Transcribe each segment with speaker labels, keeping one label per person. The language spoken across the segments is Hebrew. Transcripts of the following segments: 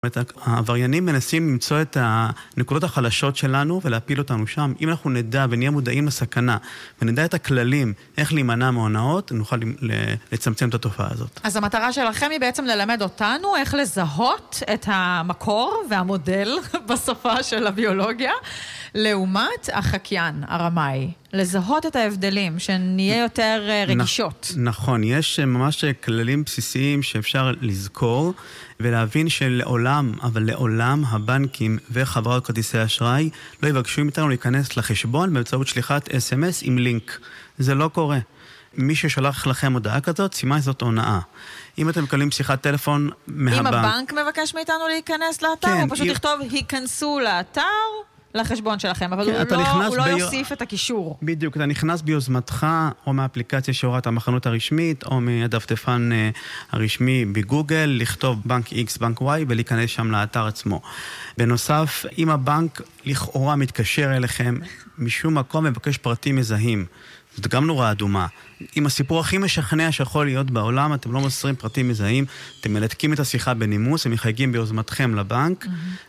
Speaker 1: העבריינים מנסים למצוא את הנקודות החלשות שלנו ולהפיל אותנו שם. אם אנחנו נדע ונהיה מודעים לסכנה ונדע את הכללים איך להימנע מהונאות, נוכל לצמצם את התופעה הזאת.
Speaker 2: אז המטרה שלכם היא בעצם ללמד אותנו איך לזהות את המקור והמודל בשפה של הביולוגיה, לעומת החקיין, הרמאי. לזהות את ההבדלים, שנהיה יותר רגישות.
Speaker 1: נכון, יש ממש כללים בסיסיים שאפשר לזכור, ולהבין שלעולם, אבל לעולם הבנקים וחברות כרטיסי אשראי לא יבקשו מאיתנו להיכנס לחשבון באמצעות שליחת SMS עם לינק. זה לא קורה. מי ששולח לכם הודעה כזאת, סימן זאת הונאה. אם אתם מקבלים שיחת טלפון מהבנק...
Speaker 2: אם הבנק מבקש מאיתנו להיכנס לאתר, כן, הוא פשוט יכתוב, היכנסו לאתר... לחשבון שלכם, אבל הוא לא יוסיף את הקישור.
Speaker 1: בדיוק, אתה נכנס ביוזמתך, או מהאפליקציה שהוראת המחנות הרשמית, או מהדפדפן הרשמי בגוגל, לכתוב בנק X, בנק Y, ולהיכנס שם לאתר עצמו. בנוסף, אם הבנק לכאורה מתקשר אליכם, משום מקום מבקש פרטים מזהים. זאת גם נורא אדומה. עם הסיפור הכי משכנע שיכול להיות בעולם, אתם לא מוסרים פרטים מזהים, אתם מלתקים את השיחה בנימוס, הם מחייגים ביוזמתכם לבנק,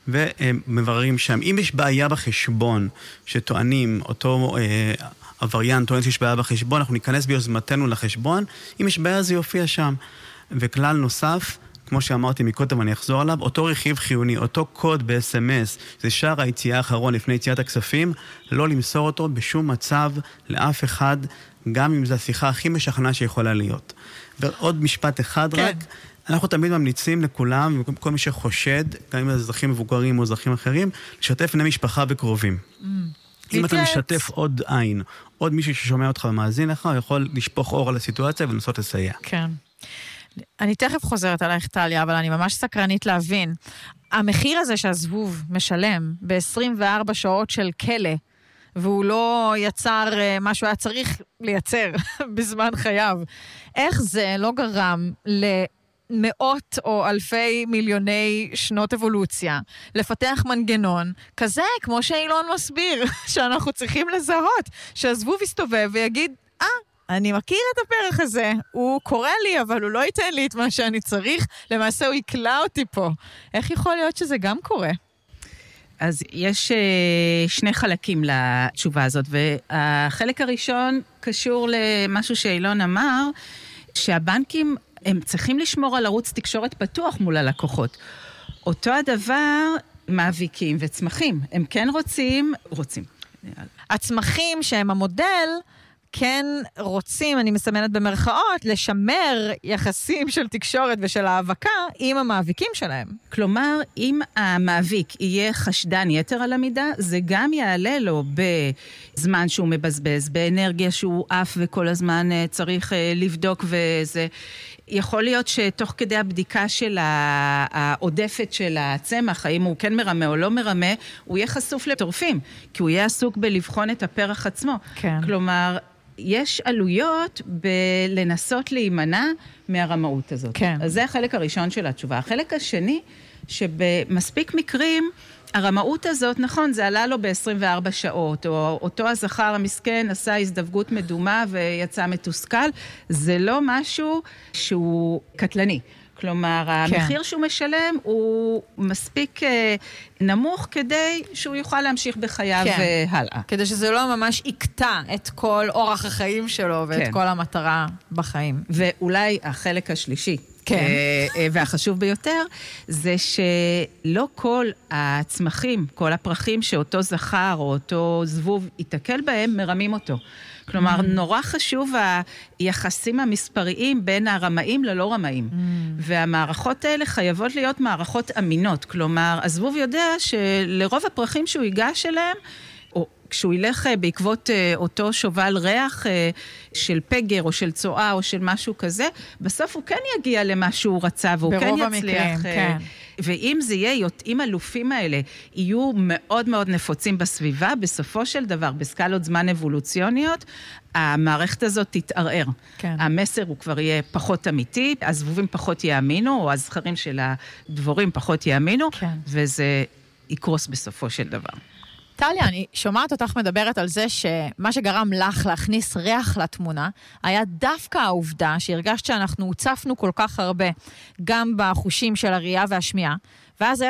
Speaker 1: ומבררים שם. אם יש בעיה בחשבון, שטוענים, אותו עבריין טוען שיש בעיה בחשבון, אנחנו ניכנס ביוזמתנו לחשבון, אם יש בעיה זה יופיע שם. וכלל נוסף, כמו שאמרתי מקודם, אני אחזור עליו, אותו רכיב חיוני, אותו קוד ב-SMS, זה שער היציאה האחרון לפני יציאת הכספים, לא למסור אותו בשום מצב לאף אחד, גם אם זו השיחה הכי משכנעה שיכולה להיות. ועוד משפט אחד רק, אנחנו תמיד ממליצים לכולם, כל מי שחושד, גם אם זה אזרחים מבוגרים או אזרחים אחרים, לשתף בני משפחה וקרובים. אם אתה משתף עוד עין, עוד מישהו ששומע אותך ומאזין לך, הוא יכול לשפוך אור על הסיטואציה ולנסות לסייע.
Speaker 2: כן. אני תכף חוזרת עלייך טליה, אבל אני ממש סקרנית להבין. המחיר הזה שהזבוב משלם ב-24 שעות של כלא, והוא לא יצר מה שהוא היה צריך לייצר בזמן חייו, איך זה לא גרם למאות או אלפי מיליוני שנות אבולוציה, לפתח מנגנון כזה, כמו שאילון מסביר, שאנחנו צריכים לזהות, שהזבוב יסתובב ויגיד, אני מכיר את הפרח הזה, הוא קורא לי, אבל הוא לא ייתן לי את מה שאני צריך, למעשה הוא יקלע אותי פה. איך יכול להיות שזה גם קורה?
Speaker 3: אז יש שני חלקים לתשובה הזאת, והחלק הראשון קשור למשהו שאילון אמר, שהבנקים הם צריכים לשמור על ערוץ תקשורת פתוח מול הלקוחות. אותו הדבר מאביקים וצמחים, הם כן רוצים.
Speaker 2: הצמחים שהם המודל, כן רוצים, אני מסמנת במרכאות, לשמר יחסים של תקשורת ושל האבקה עם המאביקים שלהם.
Speaker 3: כלומר, אם המאביק יהיה חשדן יתר על המידה, זה גם יעלה לו בזמן שהוא מבזבז, באנרגיה שהוא אף וכל הזמן צריך לבדוק וזה. יכול להיות שתוך כדי הבדיקה של העודפת של הצמח, האם הוא כן מרמה או לא מרמה, הוא יהיה חשוף לטורפים, כי הוא יהיה עסוק בלבחון את הפרח עצמו.
Speaker 2: כן.
Speaker 3: כלומר, יש עלויות בלנסות להימנע מהרמאות הזאת.
Speaker 2: כן.
Speaker 3: אז זה החלק הראשון של התשובה. החלק השני, שבמספיק מקרים, הרמאות הזאת, נכון, זה עלה לו ב-24 שעות, או אותו הזכר המסכן עשה הזדווגות מדומה ויצא מתוסכל, זה לא משהו שהוא קטלני. כלומר, המחיר שהוא משלם הוא מספיק נמוך כדי שהוא יוכל להמשיך בחייו הלאה.
Speaker 2: כדי שזה לא ממש יקטע את כל אורח החיים שלו ואת כל המטרה בחיים.
Speaker 3: ואולי החלק השלישי, והחשוב ביותר, זה שלא כל הצמחים, כל הפרחים שאותו זכר או אותו זבוב יתקל בהם, מרמים אותו. כלומר, נורא חשוב היחסים המספריים בין הרמאים ללא רמאים. והמערכות האלה חייבות להיות מערכות אמינות. כלומר, הזבוב יודע שלרוב הפרחים שהוא ייגש אליהם, או כשהוא ילך בעקבות אותו שובל ריח של פגר או של צועה או של משהו כזה, בסוף הוא כן יגיע למה שהוא רצה והוא כן יצליח.
Speaker 2: המקרים, כן.
Speaker 3: ואם זה יהיה, אם הלופים האלה יהיו מאוד מאוד נפוצים בסביבה, בסופו של דבר, בסקלות זמן אבולוציוניות, המערכת הזאת תתערער.
Speaker 2: כן.
Speaker 3: המסר הוא כבר יהיה פחות אמיתי, הזבובים פחות יאמינו, או הזכרים של הדבורים פחות יאמינו, וזה יקרוס בסופו של דבר.
Speaker 2: טליה, אני שומעת אותך מדברת על זה שמה שגרם לך להכניס ריח לתמונה, היה דווקא העובדה שהרגשת שאנחנו הוצפנו כל כך הרבה, גם בחושים של הראייה והשמיעה, ואז היה